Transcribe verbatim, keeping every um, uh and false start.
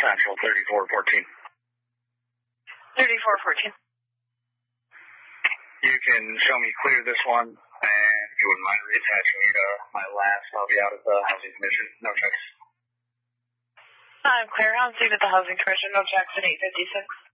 Central, thirty-four fourteen. thirty-four fourteen. You can show me clear this one, and if you wouldn't mind reattaching me to my last, I'll be out at the Housing Commission. No checks. I'm clear. I'm seated at the Housing Commission. No checks at eight fifty-six.